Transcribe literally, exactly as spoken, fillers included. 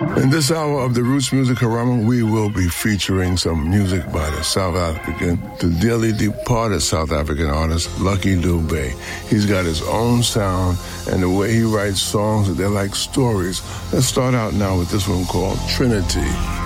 In this hour of the Roots Music Harama, we will be featuring some music by the South African, the dearly departed South African artist, Lucky Dube. He's got his own sound, and the way he writes songs, they're like stories. Let's start out now with this one called Trinity.